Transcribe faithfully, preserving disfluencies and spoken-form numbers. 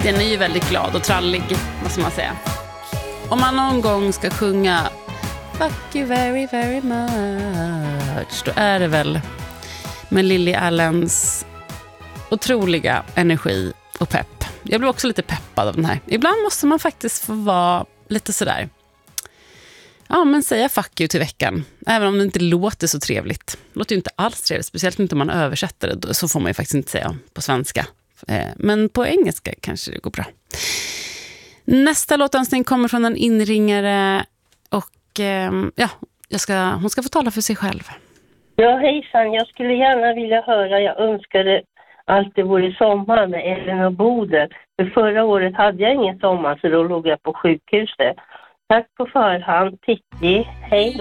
Den är ju väldigt glad och trallig, måste man säga. Om man någon gång ska sjunga Fuck you very very much, då är det väl med Lily Allens otroliga energi och pepp. Jag blir också lite peppad av den här. Ibland måste man faktiskt få vara lite sådär, ja, men säga fuck you till veckan. Även om det inte låter så trevligt. Det låter ju inte alls trevligt, speciellt inte om man översätter det. Så får man ju faktiskt inte säga på svenska. Men på engelska kanske det går bra. Nästa låtönskning kommer från en inringare. Och ja, jag ska, hon ska få tala för sig själv. Ja, hejsan. Jag skulle gärna vilja höra. Jag önskade allt det vore sommar med Ellen och Bode. För förra året hade jag ingen sommar, så då låg jag på sjukhuset. Tack på förhand, Titti. Hej.